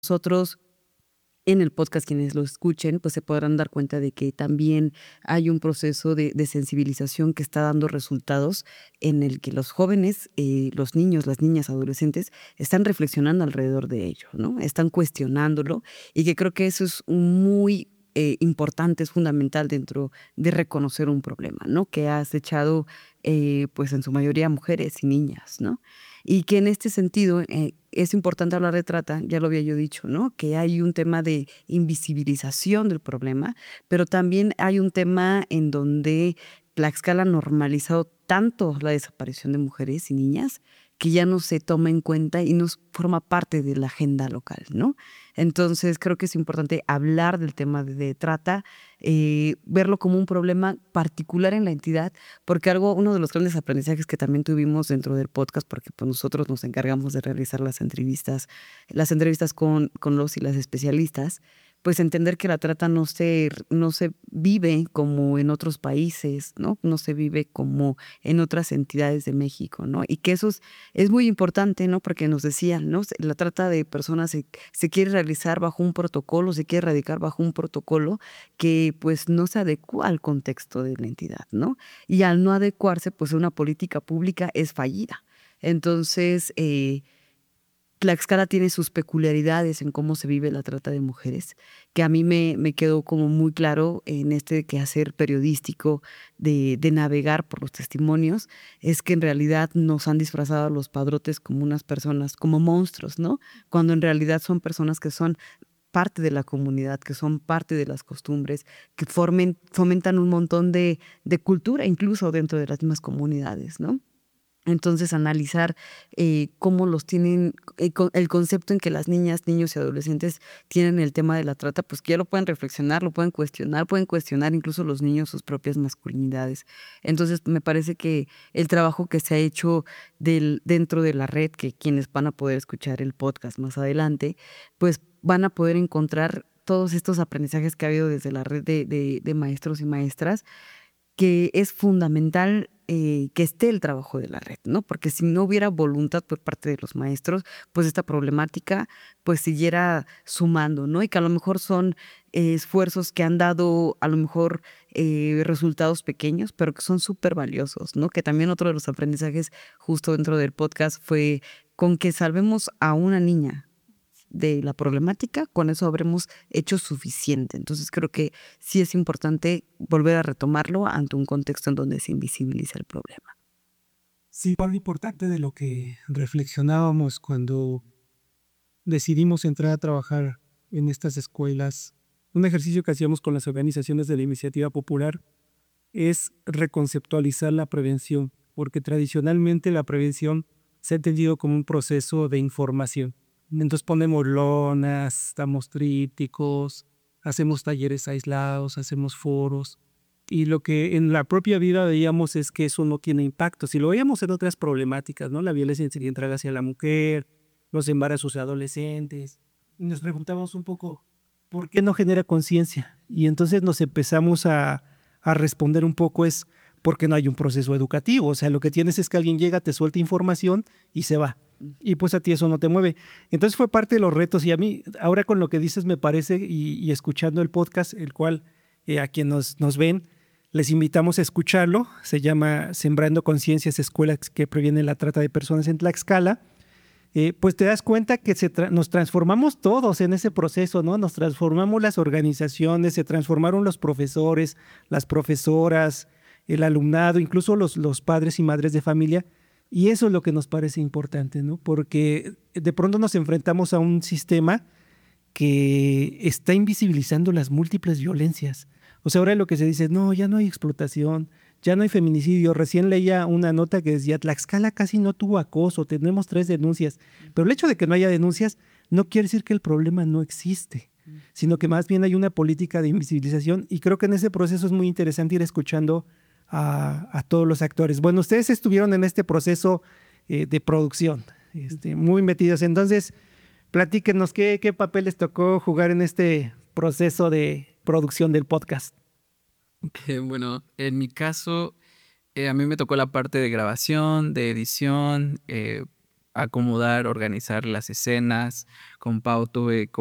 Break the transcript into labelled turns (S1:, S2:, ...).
S1: nosotros en el podcast, quienes lo escuchen, pues se podrán dar cuenta de que también hay un proceso de sensibilización que está dando resultados en el que los jóvenes, los niños, las niñas, adolescentes, están reflexionando alrededor de ello, ¿no? Están cuestionándolo y que creo que eso es muy importante, es fundamental dentro de reconocer un problema, ¿no? Que ha acechado, pues en su mayoría mujeres y niñas, ¿no? Y que en este sentido, es importante hablar de trata, ya lo había yo dicho, ¿no? Que hay un tema de invisibilización del problema, pero también hay un tema en donde Tlaxcala ha normalizado tanto la desaparición de mujeres y niñas que ya no se toma en cuenta y no forma parte de la agenda local, ¿no? Entonces, creo que es importante hablar del tema de trata, verlo como un problema particular en la entidad, porque uno de los grandes aprendizajes que también tuvimos dentro del podcast, porque pues nosotros nos encargamos de realizar las entrevistas con los y las especialistas, pues entender que la trata no se vive como en otros países, ¿no? No se vive como en otras entidades de México, ¿no? Y que eso es muy importante, ¿no? Porque nos decían, ¿no? La trata de personas se quiere realizar bajo un protocolo, se quiere erradicar bajo un protocolo que pues no se adecua al contexto de la entidad, ¿no? Y al no adecuarse, pues una política pública es fallida. Entonces, Tlaxcala tiene sus peculiaridades en cómo se vive la trata de mujeres, que a mí me quedó como muy claro en este quehacer periodístico de navegar por los testimonios, es que en realidad nos han disfrazado a los padrotes como unas personas, como monstruos, ¿no? Cuando en realidad son personas que son parte de la comunidad, que son parte de las costumbres, que fomentan un montón de cultura, incluso dentro de las mismas comunidades, ¿no? Entonces, analizar cómo los tienen, el concepto en que las niñas, niños y adolescentes tienen el tema de la trata, pues que ya lo pueden reflexionar, lo pueden cuestionar incluso los niños sus propias masculinidades. Entonces, me parece que el trabajo que se ha hecho dentro de la red, que quienes van a poder escuchar el podcast más adelante, pues van a poder encontrar todos estos aprendizajes que ha habido desde la red de maestros y maestras, que es fundamental, que esté el trabajo de la red, ¿no? Porque si no hubiera voluntad por parte de los maestros, pues esta problemática, pues siguiera sumando, ¿no? Y que a lo mejor son esfuerzos que han dado a lo mejor resultados pequeños, pero que son súper valiosos, ¿no? Que también otro de los aprendizajes justo dentro del podcast fue con que salvemos a una niña de la problemática, con eso habremos hecho suficiente. Entonces creo que sí es importante volver a retomarlo ante un contexto en donde se invisibiliza el problema.
S2: Sí, parte importante de lo que reflexionábamos cuando decidimos entrar a trabajar en estas escuelas, un ejercicio que hacíamos con las organizaciones de la iniciativa popular es reconceptualizar la prevención, porque tradicionalmente la prevención se ha entendido como un proceso de información. Entonces ponemos lonas, damos trípticos, hacemos talleres aislados, hacemos foros. Y lo que en la propia vida veíamos es que eso no tiene impacto. Si lo veíamos en otras problemáticas, ¿no? La violencia incidental hacia la mujer, los embarazos de adolescentes. Y nos preguntamos un poco, ¿por qué no genera conciencia? Y entonces nos empezamos a responder un poco es porque no hay un proceso educativo. O sea, lo que tienes es que alguien llega, te suelta información y se va. Y pues a ti eso no te mueve. Entonces fue parte de los retos y a mí, ahora con lo que dices me parece, y escuchando el podcast, el cual a quienes nos ven, les invitamos a escucharlo. Se llama Sembrando Conciencias, Escuelas que Previenen la Trata de Personas en Tlaxcala. Pues te das cuenta que nos transformamos todos en ese proceso, ¿no? Nos transformamos las organizaciones, se transformaron los profesores, las profesoras, el alumnado, incluso los padres y madres de familia. Y eso es lo que nos parece importante, ¿no? Porque de pronto nos enfrentamos a un sistema que está invisibilizando las múltiples violencias. O sea, ahora lo que se dice, no, ya no hay explotación, ya no hay feminicidio. Recién leía una nota que decía, Tlaxcala casi no tuvo acoso, tenemos 3 denuncias. Pero el hecho de que no haya denuncias no quiere decir que el problema no existe, sino que más bien hay una política de invisibilización y creo que en ese proceso es muy interesante ir escuchando a todos los actores. Bueno, ustedes estuvieron en este proceso de producción, muy metidos. Entonces, platíquenos qué papel les tocó jugar en este proceso de producción del podcast.
S3: Bueno, en mi caso, a mí me tocó la parte de grabación, de edición, acomodar, organizar las escenas. Con Pau tuve